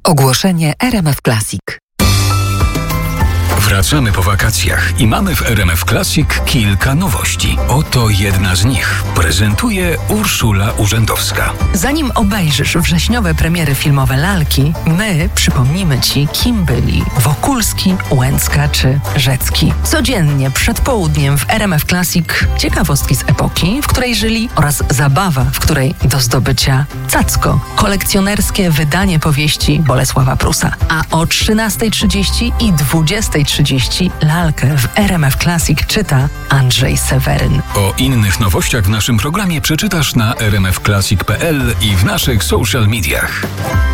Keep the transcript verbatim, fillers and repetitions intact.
Ogłoszenie R M F Classic. Wracamy po wakacjach i mamy w R M F Classic kilka nowości. Oto jedna z nich. Prezentuje Urszula Urzędowska. Zanim obejrzysz wrześniowe premiery filmowe Lalki, my przypomnimy Ci, kim byli Wokulski, Łęcka czy Rzecki. Codziennie przed południem w R M F Classic ciekawostki z epoki, w której żyli, oraz zabawa, w której do zdobycia cacko. Kolekcjonerskie wydanie powieści Bolesława Prusa. A o trzynastej trzydzieści i dwudziestej trzydzieści Lalkę w R M F Classic czyta Andrzej Seweryn. O innych nowościach w naszym programie przeczytasz na r m f classic kropka p l i w naszych social mediach.